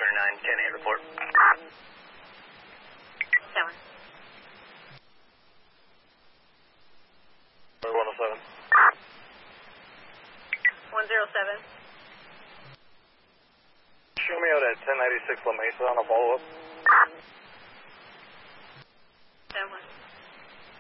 Center 910-8, report. Tower. 107. 107. Show me out at 1096 La Mesa on a follow-up.